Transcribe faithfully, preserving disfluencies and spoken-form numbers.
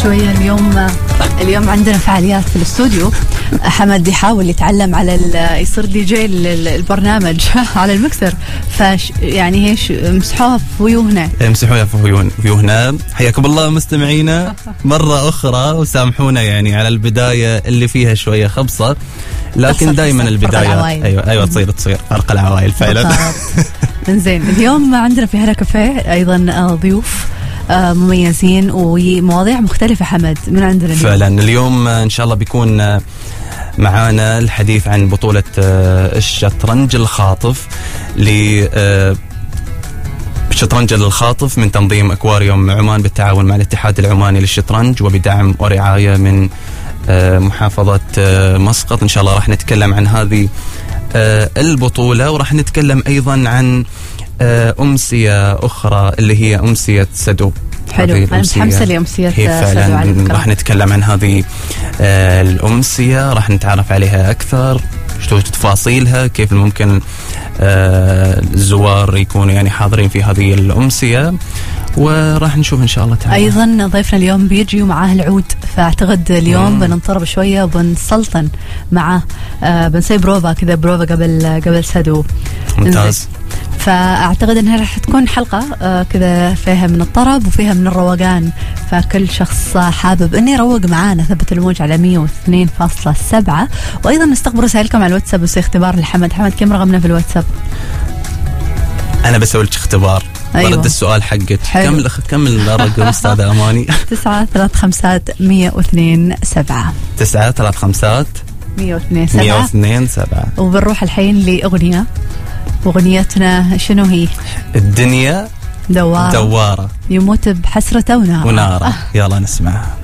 شوية اليوم اليوم عندنا فعاليات في الاستوديو. حمد يحاول يتعلم على يصير دي جي البرنامج على المكسر، فش يعني هيش مسحوها في ويوهنا مسحوها في ويوهنا. حياكم الله مستمعينا مرة أخرى، وسامحونا يعني على البداية اللي فيها شوية خبصة، لكن دائما البداية أيوة أيوة تصير تصير فرق العوائل فعلا. إنزين اليوم عندنا في هلا كافيه أيضا ضيوف مميزين ومواضيع مختلفة. حمد من عندنا اليوم؟ فعلا اليوم إن شاء الله بيكون معانا الحديث عن بطولة الشطرنج الخاطف ل الشطرنج الخاطف من تنظيم أكواريوم عمان بالتعاون مع الاتحاد العماني للشطرنج وبدعم ورعاية من محافظة مسقط. إن شاء الله راح نتكلم عن هذه البطولة، وراح نتكلم أيضا عن أمسية أخرى اللي هي أمسية سدو. حلو، أنا متحمسة لأمسية سدو. فعلا راح نتكلم عن هذه الأمسية، راح نتعرف عليها أكثر، شو تفاصيلها، كيف ممكن الزوار يكونوا يعني حاضرين في هذه الأمسية، وراح نشوف إن شاء الله تعالى. أيضا ضيفنا اليوم بيجي ومعاه العود، فأعتقد اليوم مم. بننطرب شوية وبنسلطن معاه. آه بنسوي بروفا كذا، بروفا قبل قبل سدو. ممتاز. فأعتقد أنها راح تكون حلقة آه كذا فيها من الطرب وفيها من الروقان، فكل شخص حابب أنه يروق معانا ثبت الموج على مية واثنين فاصلة سبعة. وأيضا نستقبل رسائلكم على الواتساب وسي اختبار لحمد. حمد كم رقمنا في الواتساب؟ أنا بسوي لك اختبار. أيوة. برد السؤال حقك. كم كم الرقم أستاذة أماني؟ تسعة ثلاث خمسات مية واثنين سبعة. تسعة ثلاث خمسات مية واثنين سبعة. مية واثنين سبعة. وبنروح الحين لأغنية. أغنيتنا شنو هي؟ الدنيا دوارة. دوارة. يموت بحسرته وناره وناره. يلا نسمعها.